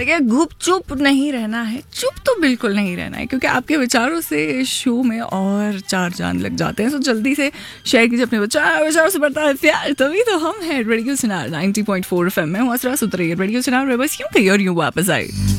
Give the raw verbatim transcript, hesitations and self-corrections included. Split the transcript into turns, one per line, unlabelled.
देखिए, गुपचुप नहीं रहना है, चुप तो बिल्कुल नहीं रहना है, क्योंकि आपके विचारों से इस शो में और चार चांद लग जाते हैं. तो जल्दी से शेयर कीजिए अपने विचार. विचारों से बढ़ता है प्यार, तभी तो हम हैं रेडियो सुनार नाइंटी पॉइंट फोर एफएम में. हूँ असरा सुतरी, रेडियो सुनार बस यूं कही और यूं वापस आई.